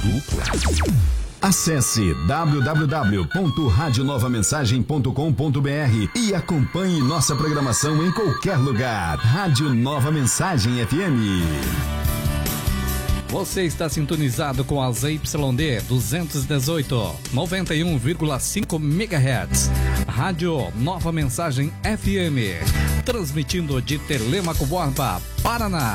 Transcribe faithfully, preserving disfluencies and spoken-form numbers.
dupla. Acesse w w w ponto rádio nova mensagem ponto com ponto b r e acompanhe nossa programação em qualquer lugar. Rádio Nova Mensagem F M. Você está sintonizado com a Z Y D duzentos e dezoito, noventa e um vírgula cinco megahertz. Rádio Nova Mensagem F M. Transmitindo de Telêmaco Borba, Paraná.